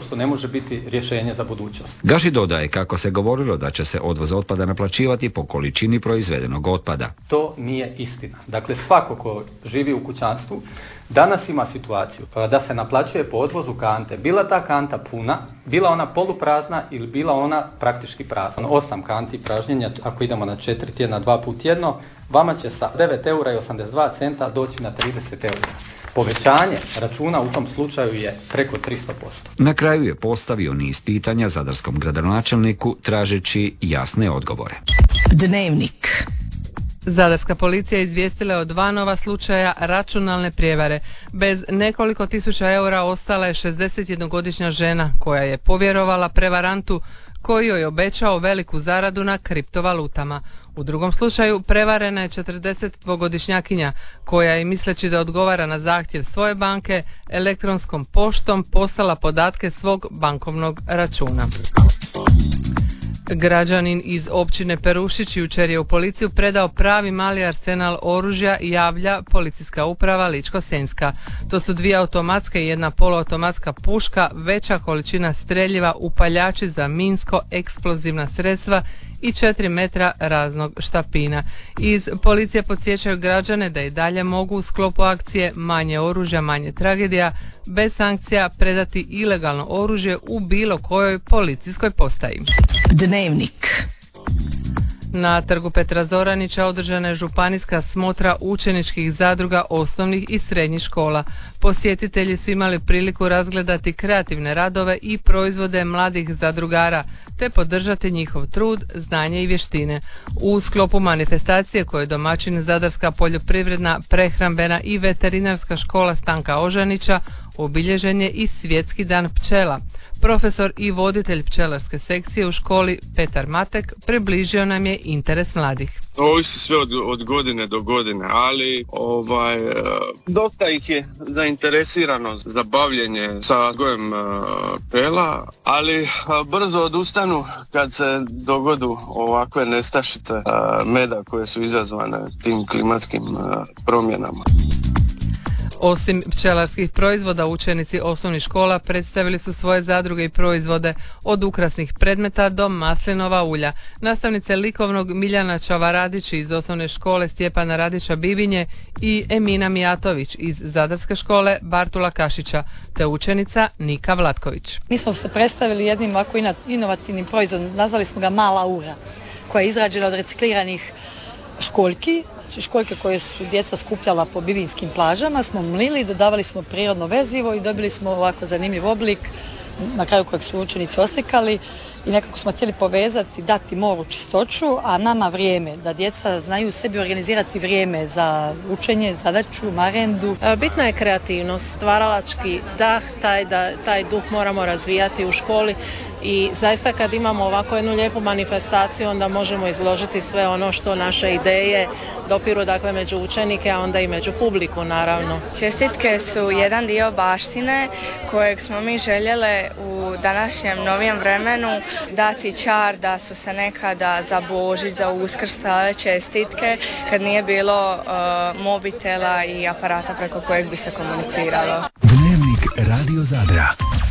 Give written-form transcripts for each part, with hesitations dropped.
naprosto ne može biti rješenje za budućnost. Gaši dodaje kako se govorilo da će se odvoz otpada naplaćivati po količini proizvedenog otpada. To nije istina. Dakle, svako ko živi u kućanstvu danas ima situaciju da se naplaćuje po odvozu kante. Bila ta kanta puna, bila ona poluprazna ili bila ona praktički prazna. 8 kanti pražnjenja, ako idemo na 4 tjedna, 2 put tjedno, vama će sa 9,82 € doći na 30 €. Povećanje računa u tom slučaju je preko 300%. Na kraju je postavio niz pitanja zadarskom gradonačelniku tražeći jasne odgovore. Dnevnik. Zadarska policija izvijestila je o 2 nova slučaja računalne prijevare. Bez nekoliko tisuća eura ostala je 61-godišnja žena koja je povjerovala prevarantu koji joj je obećao veliku zaradu na kriptovalutama. U drugom slučaju prevarena je 42-godišnjakinja koja je, misleći da odgovara na zahtjev svoje banke, elektronskom poštom poslala podatke svog bankovnog računa. Građanin iz općine Perušić jučer je u policiju predao pravi mali arsenal oružja, javlja policijska uprava Ličko-senjska. To su 2 automatske i 1 poluautomatska puška, veća količina streljiva, upaljači za minsko-eksplozivna sredstva i 4 metra raznog štapina. Iz policije podsjećaju građane da i dalje mogu u sklopu akcije Manje oružja, manje tragedija bez sankcija predati ilegalno oružje u bilo kojoj policijskoj postaji. Dnevnik. Na trgu Petra Zoranića održana je županijska smotra učeničkih zadruga osnovnih i srednjih škola. Posjetitelji su imali priliku razgledati kreativne radove i proizvode mladih zadrugara, te podržati njihov trud, znanje i vještine. U sklopu manifestacije koje je domaćin Zadarska poljoprivredna, prehrambena i veterinarska škola Stanka Ožanića, obilježen je i Svjetski dan pčela. Profesor i voditelj pčelarske sekcije u školi Petar Matek približio nam je interes mladih. Ovisi sve od godine do godine, ali dosta ih je zainteresirano za bavljenje sa uzgojem pčela, ali brzo odustanu kad se dogodu ovakve nestašice meda koje su izazvane tim klimatskim promjenama. Osim pčelarskih proizvoda, učenici osnovnih škola predstavili su svoje zadruge i proizvode od ukrasnih predmeta do maslinova ulja. Nastavnice likovnog Miljana Čavaradić iz osnovne škole Stjepana Radića Bivinje i Emina Mijatović iz zadarske škole Bartula Kašića, te učenica Nika Vlatković. Mi smo se predstavili jednim ovako inovativnim proizvodom, nazvali smo ga Mala ura, koja je izrađena od recikliranih školjki. Školjke koje su djeca skupljala po bivinskim plažama smo mlili, dodavali smo prirodno vezivo i dobili smo ovako zanimljiv oblik na kraju kojeg su učenici oslikali i nekako smo htjeli povezati, dati moru čistoću, a nama vrijeme, da djeca znaju sebi organizirati vrijeme za učenje, zadaću, marendu. Bitna je kreativnost, stvaralački dah, taj duh moramo razvijati u školi i zaista kad imamo ovako jednu lijepu manifestaciju onda možemo izložiti sve ono što naše ideje dopiru dakle među učenike, a onda i među publiku naravno. Čestitke su jedan dio baštine kojeg smo mi željele u današnjem novijem vremenu dati čar da su se nekada za Božić, za Uskrs slale čestitke kad nije bilo mobitela i aparata preko kojeg bi se komuniciralo. Dnevnik Radio Zadra.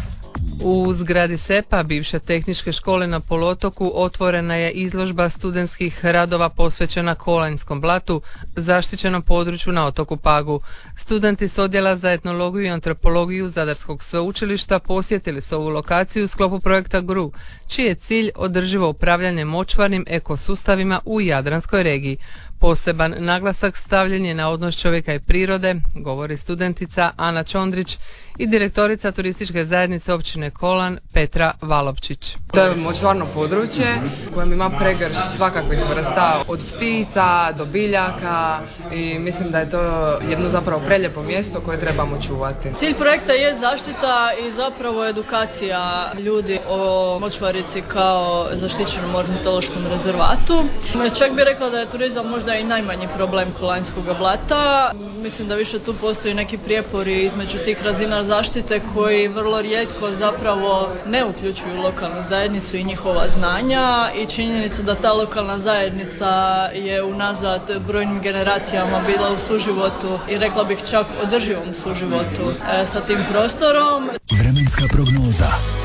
U zgradi SEPA, bivše tehničke škole na poluotoku, otvorena je izložba studentskih radova posvećena Kolanjskom blatu, zaštićenom području na otoku Pagu. Studenti s odjela za etnologiju i antropologiju Zadarskog sveučilišta posjetili su ovu lokaciju u sklopu projekta GRU, čiji je cilj održivo upravljanje močvarnim ekosustavima u Jadranskoj regiji. Poseban naglasak stavljen je na odnos čovjeka i prirode, govori studentica Ana Čondrić i direktorica turističke zajednice općine Kolan Petra Valopčić. To je močvarno područje u kojem ima pregršt svakakvih vrsta, od ptica do biljaka i mislim da je to jedno zapravo prelijepo mjesto koje trebamo čuvati. Cilj projekta je zaštita i zapravo edukacija ljudi o močvarici kao zaštićenom ornitološkom rezervatu. Čak bih rekla da je turizam možda i najmanji problem Kolanjskog blata. Mislim da više tu postoji neki prijepori između tih razina zaštite koji vrlo rijetko zapravo ne uključuju lokalnu zajednicu i njihova znanja i činjenicu da ta lokalna zajednica je unazad brojnim generacijama bila u suživotu i rekla bih čak održivom suživotu sa tim prostorom. Vremenska prognoza.